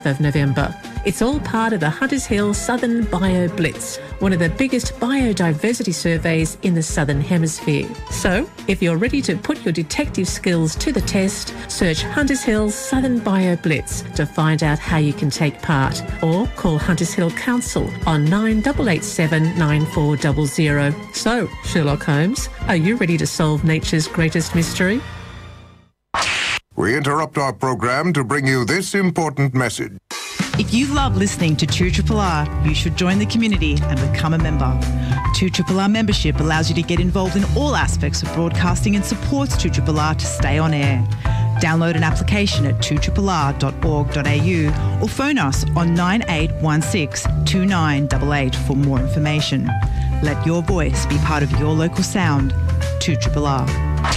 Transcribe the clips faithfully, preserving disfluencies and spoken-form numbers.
of November. It's all part of the Hunters Hill Southern Bio Blitz, one of the biggest biodiversity surveys in the Southern Hemisphere. So, if you're ready to put your detective skills to the test, search Hunters Hill Southern Bio Blitz to find out how you can take part, or call Hunters Hill Council on nine eight eight seven, nine four zero zero. So, Sherlock Holmes, are you ready to solve nature's greatest mystery? We interrupt our program to bring you this important message. If you love listening to two R R R, you should join the community and become a member. two R R R membership allows you to get involved in all aspects of broadcasting and supports two R R R to stay on air. Download an application at two R R R dot org dot a u or phone us on nine eight one six, two nine eight eight for more information. Let your voice be part of your local sound. two R R R.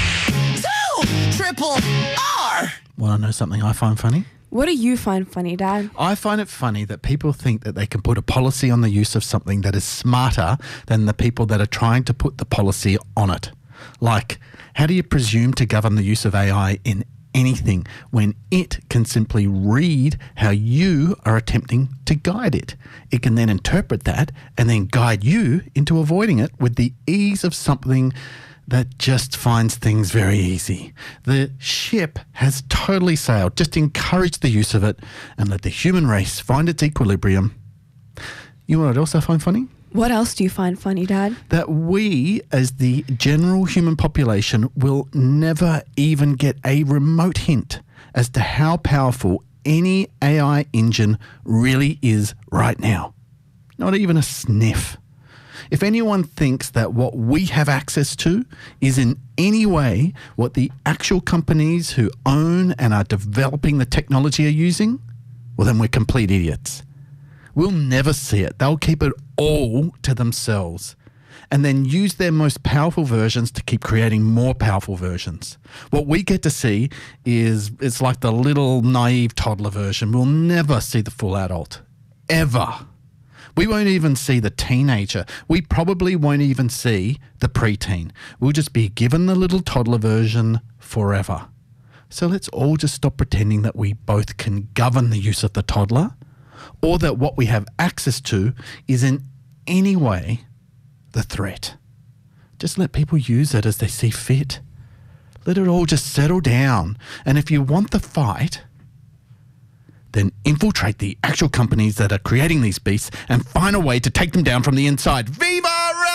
two R R R! Want to know something I find funny? What do you find funny, Dad? I find it funny that people think that they can put a policy on the use of something that is smarter than the people that are trying to put the policy on it. Like, how do you presume to govern the use of A I in anything when it can simply read how you are attempting to guide it? It can then interpret that and then guide you into avoiding it with the ease of something that just finds things very easy. The ship has totally sailed. Just encourage the use of it and let the human race find its equilibrium. You know what else I find funny? What else do you find funny, Dad? That we, as the general human population, will never even get a remote hint as to how powerful any A I engine really is right now. Not even a sniff. If anyone thinks that what we have access to is in any way what the actual companies who own and are developing the technology are using, well, then we're complete idiots. We'll never see it. They'll keep it all to themselves and then use their most powerful versions to keep creating more powerful versions. What we get to see is it's like the little naive toddler version. We'll never see the full adult, ever. We won't even see the teenager. We probably won't even see the preteen. We'll just be given the little toddler version forever. So let's all just stop pretending that we both can govern the use of the toddler, or that what we have access to is in any way the threat. Just let people use it as they see fit. Let it all just settle down. And if you want the fight, then infiltrate the actual companies that are creating these beasts and find a way to take them down from the inside. Viva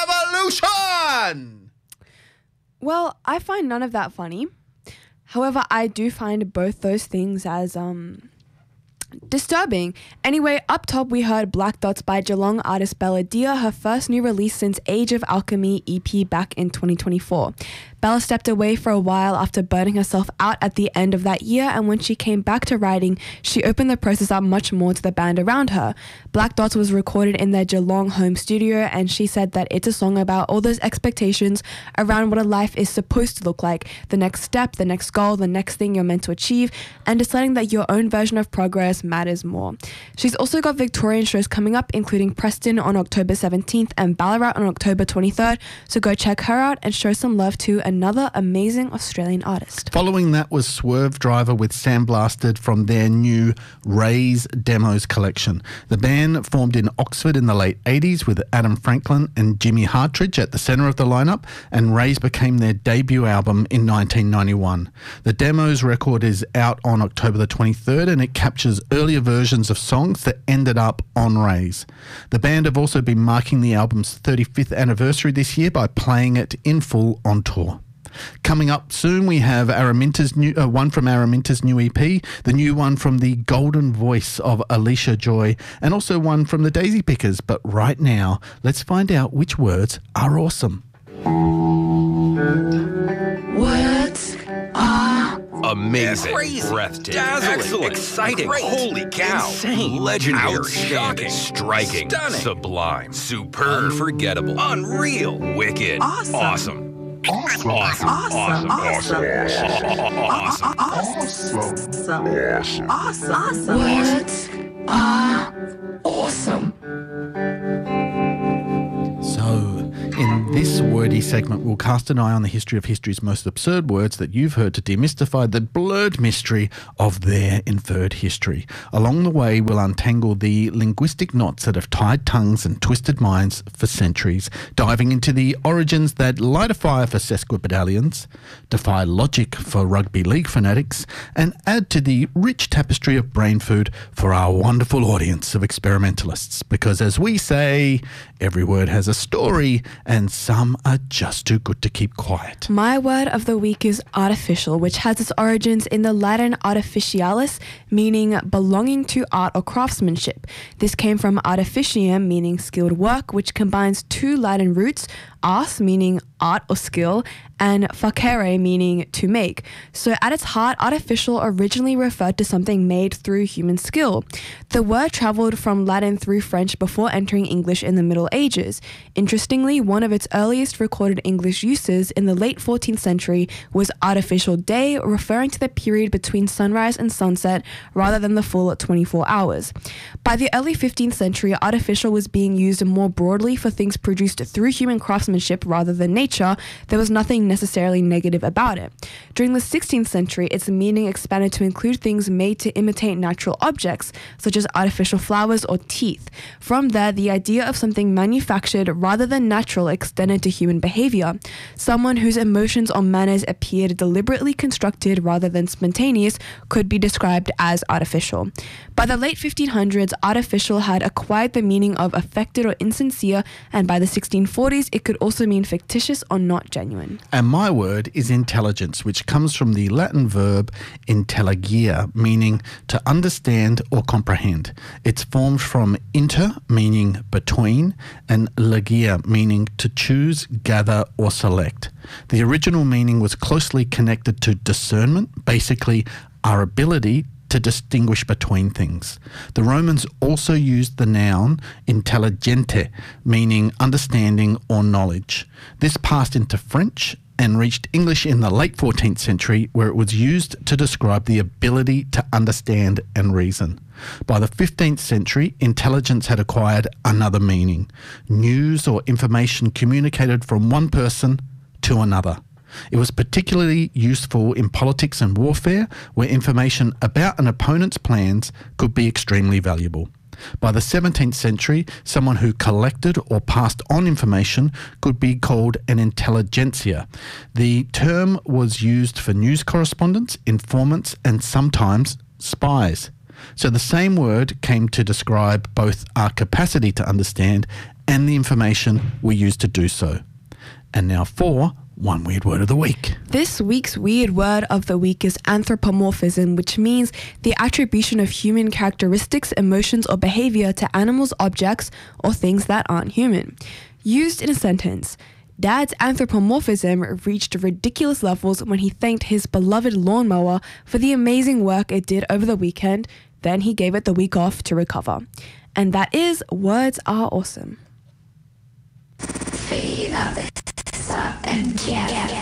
Revolution! Well, I find none of that funny. However, I do find both those things as um disturbing. Anyway, up top we heard Black Dots by Geelong artist Bella Dia, her first new release since Age of Alchemy E P back in twenty twenty-four. Bella stepped away for a while after burning herself out at the end of that year, and when she came back to writing, she opened the process up much more to the band around her. Black Dots was recorded in their Geelong home studio, and she said that it's a song about all those expectations around what a life is supposed to look like, the next step, the next goal, the next thing you're meant to achieve, and deciding that your own version of progress matters more. She's also got Victorian shows coming up, including Preston on October seventeenth and Ballarat on October twenty-third, so go check her out and show some love to another amazing Australian artist. Following that was Swerve Driver with Sandblasted from their new Raise Demos collection. The band formed in Oxford in the late eighties with Adam Franklin and Jimmy Hartridge at the centre of the lineup, and Raise became their debut album in nineteen ninety-one. The Demos record is out on October the twenty-third, and it captures earlier versions of songs that ended up on Raise. The band have also been marking the album's thirty-fifth anniversary this year by playing it in full on tour. Coming up soon, we have Araminta's new, uh, one from Araminta's new E P, the new one from the golden voice of Alicia Joy, and also one from the Daisy Pickers. But right now, let's find out which words are awesome. Words are amazing, crazy, breathtaking, dazzling, excellent, exciting, great, holy cow, insane, legendary, outstanding, striking, stunning, sublime, superb, unforgettable, unreal, wicked, awesome. awesome. Awesome. Awesome. Awesome. Awesome. Awesome. Awesome. Awesome. Awesome. Words are awesome. So, in this wordy History segment, we'll cast an eye on the history of history's most absurd words that you've heard to demystify the blurred mystery of their inferred history. Along the way, we'll untangle the linguistic knots that have tied tongues and twisted minds for centuries, diving into the origins that light a fire for sesquipedalians, defy logic for rugby league fanatics, and add to the rich tapestry of brain food for our wonderful audience of experimentalists. Because as we say, every word has a story, and some are just too good to keep quiet. My word of the week is artificial, which has its origins in the Latin artificialis, meaning belonging to art or craftsmanship. This came from artificium, meaning skilled work, which combines two Latin roots, ars, meaning art or skill, and facere, meaning to make. So at its heart, artificial originally referred to something made through human skill. The word traveled from Latin through French before entering English in the Middle Ages. Interestingly, one of its earliest recorded English uses in the late fourteenth century was artificial day, referring to the period between sunrise and sunset rather than the full twenty-four hours. By the early fifteenth century, artificial was being used more broadly for things produced through human craftsmanship rather than nature. There was nothing necessarily negative about it. During the sixteenth century, its meaning expanded to include things made to imitate natural objects, such as artificial flowers or teeth. From there, the idea of something manufactured rather than natural extended to human behavior. Someone whose emotions or manners appeared deliberately constructed rather than spontaneous could be described as artificial. By the late fifteen hundreds, artificial had acquired the meaning of affected or insincere, and by the sixteen forties, it could also mean fictitious or not genuine. And my word is intelligence, which comes from the Latin verb intelligere, meaning to understand or comprehend. It's formed from inter, meaning between, and legere, meaning to choose, gather, or select. The original meaning was closely connected to discernment, basically our ability to distinguish between things. The Romans also used the noun intelligente, meaning understanding or knowledge. This passed into French and reached English in the late fourteenth century, where it was used to describe the ability to understand and reason. By the fifteenth century, intelligence had acquired another meaning: news or information communicated from one person to another. It was particularly useful in politics and warfare, where information about an opponent's plans could be extremely valuable. By the seventeenth century, someone who collected or passed on information could be called an intelligentsia. The term was used for news correspondents, informants, and sometimes spies. So the same word came to describe both our capacity to understand and the information we use to do so. And now for One Weird Word of the Week. This week's weird word of the week is anthropomorphism, which means the attribution of human characteristics, emotions, or behavior to animals, objects, or things that aren't human. Used in a sentence: Dad's anthropomorphism reached ridiculous levels when he thanked his beloved lawnmower for the amazing work it did over the weekend. Then he gave it the week off to recover. And that is Words Are Awesome. Feel of the stuff and yeah.